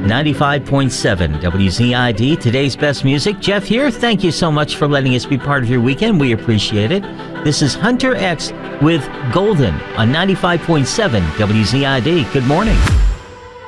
95.7 WZID, today's best music. Jeff here. Thank you so much for letting us be part of your weekend. We appreciate it. This is Hunter X with Golden on 95.7 WZID. Good morning.